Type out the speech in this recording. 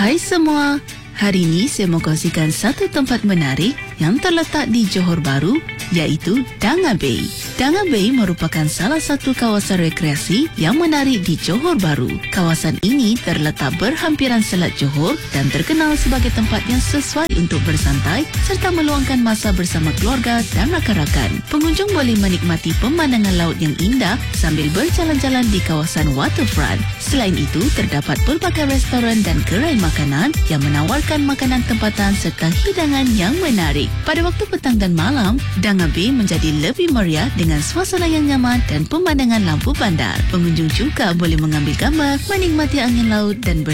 Hai semua, hari ini saya mau kongsikan satu tempat menarik yang terletak di Johor Bahru, iaitu Danga Bay. Danga Bay merupakan salah satu kawasan rekreasi yang menarik di Johor Bahru. Kawasan ini terletak berhampiran Selat Johor dan terkenal sebagai tempat yang sesuai untuk bersantai serta meluangkan masa bersama keluarga dan rakan-rakan. Pengunjung boleh menikmati pemandangan laut yang indah sambil berjalan-jalan di kawasan waterfront. Selain itu, terdapat pelbagai restoran dan gerai makanan yang menawarkan makanan tempatan serta hidangan yang menarik. Pada waktu petang dan malam, Danga Bay menjadi lebih meriah dengan suasana yang nyaman dan pemandangan lampu bandar. Pengunjung juga boleh mengambil gambar, menikmati angin laut dan